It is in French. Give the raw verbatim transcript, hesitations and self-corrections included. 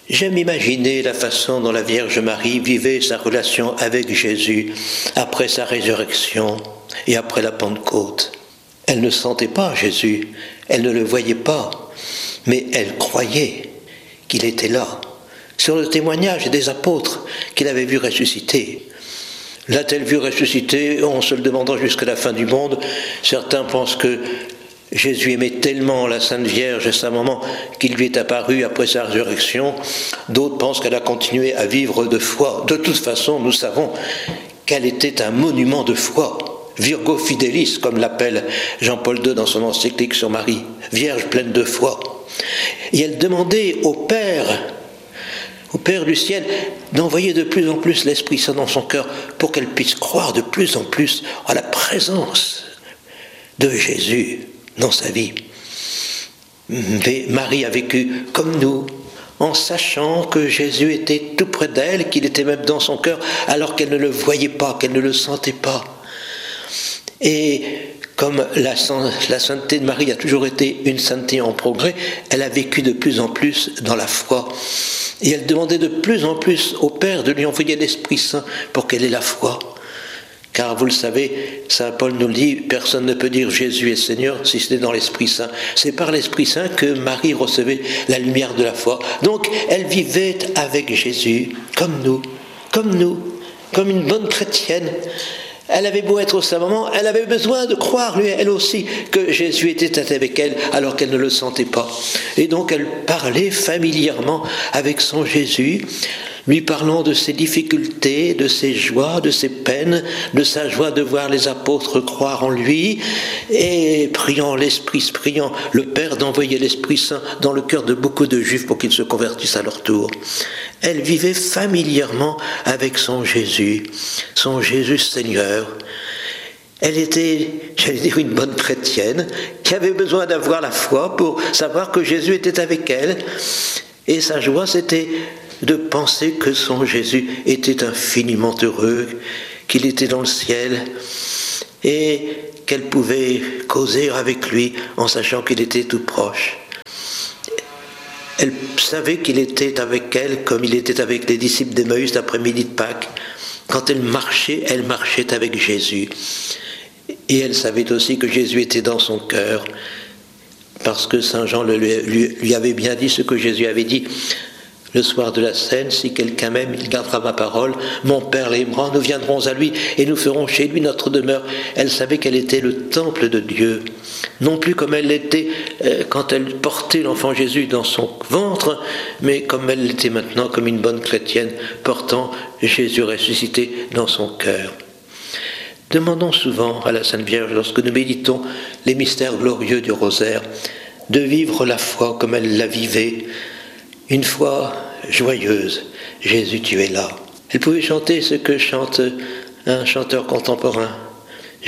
J'aime imaginer la façon dont la Vierge Marie vivait sa relation avec Jésus après sa résurrection et après la Pentecôte. Elle ne sentait pas Jésus, elle ne le voyait pas, mais elle croyait qu'il était là, sur le témoignage des apôtres qu'il avait vu ressusciter. L'a-t-elle vu ressusciter en se le demandant jusqu'à la fin du monde? Certains pensent que Jésus aimait tellement la Sainte Vierge et sa maman qu'il lui est apparu après sa résurrection. D'autres pensent qu'elle a continué à vivre de foi. De toute façon, nous savons qu'elle était un monument de foi. Virgo Fidelis, comme l'appelle Jean-Paul deux dans son encyclique sur Marie. Vierge pleine de foi. Et elle demandait au Père, au Père du ciel, d'envoyer de plus en plus l'Esprit Saint dans son cœur pour qu'elle puisse croire de plus en plus à la présence de Jésus dans sa vie. Mais Marie a vécu comme nous, en sachant que Jésus était tout près d'elle, qu'il était même dans son cœur, alors qu'elle ne le voyait pas, qu'elle ne le sentait pas. Et comme la, la sainteté de Marie a toujours été une sainteté en progrès, elle a vécu de plus en plus dans la foi. Et elle demandait de plus en plus au Père de lui envoyer l'Esprit Saint pour qu'elle ait la foi. Car vous le savez, saint Paul nous le dit, personne ne peut dire Jésus est Seigneur si ce n'est dans l'Esprit Saint. C'est par l'Esprit Saint que Marie recevait la lumière de la foi. Donc elle vivait avec Jésus, comme nous, comme nous, comme une bonne chrétienne. Elle avait beau être sa maman, elle avait besoin de croire, lui, elle aussi, que Jésus était avec elle, alors qu'elle ne le sentait pas. Et donc elle parlait familièrement avec son Jésus, lui parlant de ses difficultés, de ses joies, de ses peines, de sa joie de voir les apôtres croire en lui, et priant l'Esprit, priant le Père d'envoyer l'Esprit Saint dans le cœur de beaucoup de Juifs pour qu'ils se convertissent à leur tour. Elle vivait familièrement avec son Jésus, son Jésus Seigneur. Elle était, j'allais dire, une bonne chrétienne qui avait besoin d'avoir la foi pour savoir que Jésus était avec elle. Et sa joie, c'était de penser que son Jésus était infiniment heureux, qu'il était dans le ciel et qu'elle pouvait causer avec lui en sachant qu'il était tout proche. Elle savait qu'il était avec elle comme il était avec les disciples d'Emmaüs l'après-midi de Pâques. Quand elle marchait, elle marchait avec Jésus. Et elle savait aussi que Jésus était dans son cœur, parce que saint Jean le, lui, lui avait bien dit ce que Jésus avait dit le soir de la scène: si quelqu'un m'aime, il gardera ma parole, mon Père l'aimera, nous viendrons à lui et nous ferons chez lui notre demeure. Elle savait qu'elle était le temple de Dieu, non plus comme elle l'était euh, quand elle portait l'enfant Jésus dans son ventre, mais comme elle l'était maintenant, comme une bonne chrétienne portant Jésus ressuscité dans son cœur. Demandons souvent à la Sainte Vierge, lorsque nous méditons les mystères glorieux du rosaire, de vivre la foi comme elle la vivait, une foi joyeuse. Jésus, tu es là. Elle pouvait chanter ce que chante un chanteur contemporain.